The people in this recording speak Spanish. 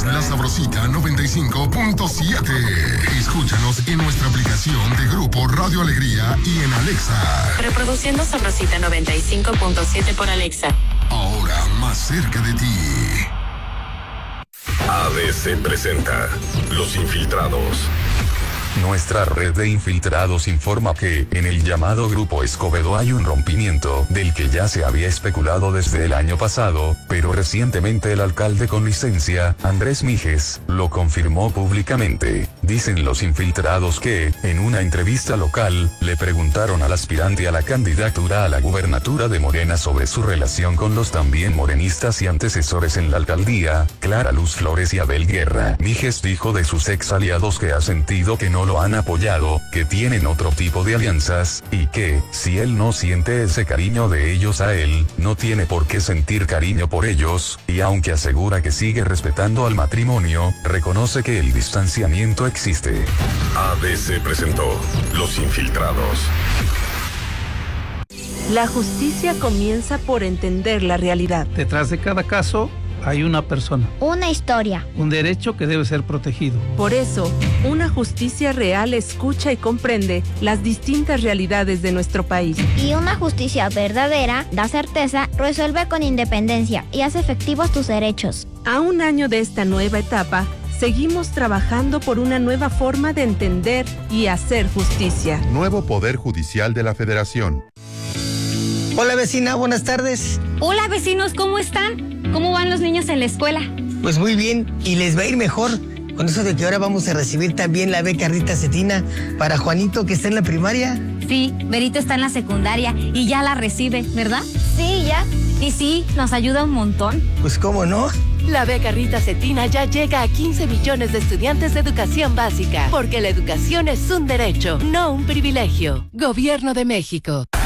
somos La Sabrosita 95.7. Escúchanos en nuestra aplicación de Grupo Radio Alegría y en Alexa. Reproduciendo Sabrosita 95.7 por Alexa. Ahora más cerca de ti. ABC presenta Los Infiltrados. Nuestra red de infiltrados informa que, en el llamado Grupo Escobedo hay un rompimiento, del que ya se había especulado desde el año pasado, pero recientemente el alcalde con licencia, Andrés Mijes, lo confirmó públicamente. Dicen los infiltrados que, en una entrevista local, le preguntaron al aspirante a la candidatura a la gubernatura de Morena sobre su relación con los también morenistas y antecesores en la alcaldía, Clara Luz Flores y Abel Guerra. Mijes dijo de sus ex aliados que ha sentido que no lo han apoyado, que tienen otro tipo de alianzas, y que, si él no siente ese cariño de ellos a él, no tiene por qué sentir cariño por ellos, y aunque asegura que sigue respetando al matrimonio, reconoce que el distanciamiento existe. ABC presentó Los Infiltrados. La justicia comienza por entender la realidad. Detrás de cada caso hay una persona. Una historia. Un derecho que debe ser protegido. Por eso, una justicia real escucha y comprende las distintas realidades de nuestro país. Y una justicia verdadera da certeza, resuelve con independencia y hace efectivos tus derechos. A un año de esta nueva etapa, seguimos trabajando por una nueva forma de entender y hacer justicia. Nuevo Poder Judicial de la Federación. Hola vecina, buenas tardes. Hola vecinos, ¿cómo están? ¿Cómo van los niños en la escuela? Pues muy bien, y les va a ir mejor con eso de que ahora vamos a recibir también la beca Rita Cetina para Juanito, que está en la primaria. Sí, Berito está en la secundaria y ya la recibe, ¿verdad? Sí, ya. Y sí, nos ayuda un montón. Pues cómo no. La beca Rita Cetina ya llega a 15 millones de estudiantes de educación básica, porque la educación es un derecho, no un privilegio. Gobierno de México.